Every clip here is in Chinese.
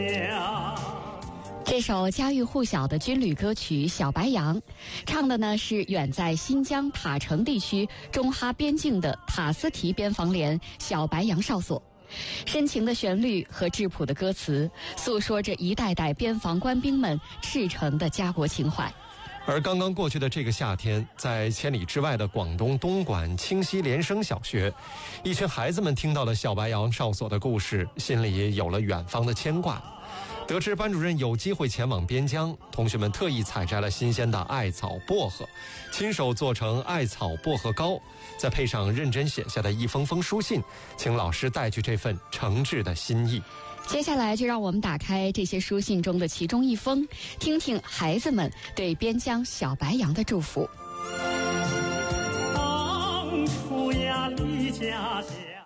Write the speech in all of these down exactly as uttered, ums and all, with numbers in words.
这首家喻户晓的军旅歌曲《小白杨》，唱的呢是远在新疆塔城地区中哈边境的塔斯提边防连小白杨哨所。深情的旋律和质朴的歌词，诉说着一代代边防官兵们赤诚的家国情怀。 而刚刚过去的这个夏天，在千里之外的广东东莞清溪联升小学，一群孩子们听到了小白杨哨所的故事，心里有了远方的牵挂。得知班主任有机会前往边疆，同学们特意采摘了新鲜的艾草薄荷，亲手做成艾草薄荷糕，再配上认真写下的一封封书信，请老师带去这份诚挚的心意。 接下来就让我们打开这些书信中的其中一封，听听孩子们对边疆小白杨的祝福。 当初呀离家乡，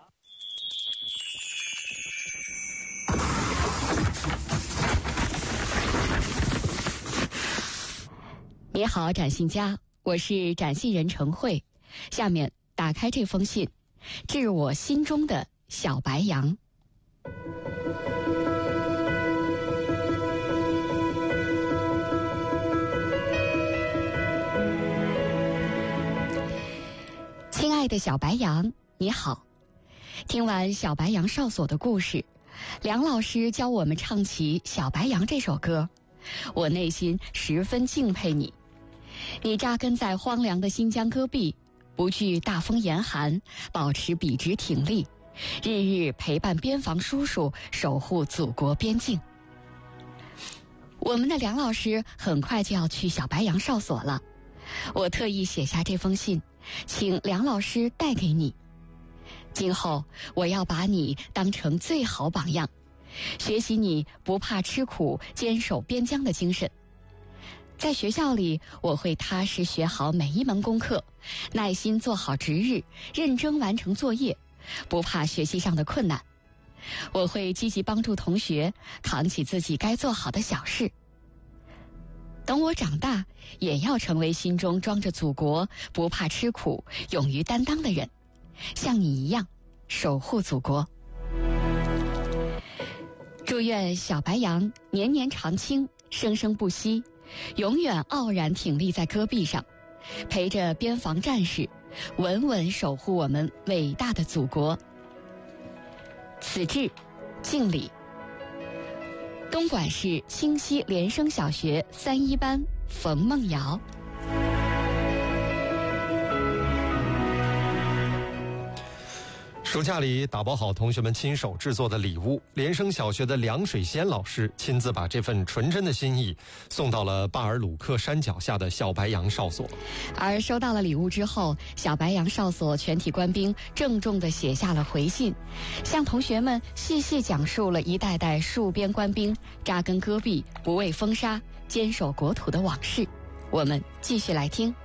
你好，展信佳，我是展信人陈慧。下面打开这封信，致我心中的小白杨。亲爱的小白杨，你好。听完小白杨哨所的故事，梁老师教我们唱起《小白杨》这首歌，我内心十分敬佩你。你扎根在荒凉的新疆戈壁，不惧大风严寒，保持笔直挺立，日日陪伴边防叔叔，守护祖国边境。我们的梁老师很快就要去小白杨哨所了，我特意写下这封信，请梁老师带给你。今后我要把你当成最好榜样，学习你不怕吃苦、坚守边疆的精神。在学校里，我会踏实学好每一门功课，耐心做好值日，认真完成作业，不怕学习上的困难。我会积极帮助同学，扛起自己该做好的小事。等我长大，也要成为心中装着祖国、不怕吃苦、勇于担当的人，像你一样守护祖国。祝愿小白杨年年常青，生生不息，永远傲然挺立在戈壁上，陪着边防战士稳稳守护我们伟大的祖国。此致敬礼。东莞市清溪联升小学三一班冯梦瑶。 暑假里打包好同学们亲手制作的礼物，联升小学的梁水仙老师亲自把这份纯真的心意送到了巴尔鲁克山脚下的小白杨哨所。 而收到了礼物之后，小白杨哨所全体官兵郑重地写下了回信，向同学们细细讲述了一代代戍边官兵扎根戈壁、不畏风沙、坚守国土的往事。我们继续来听。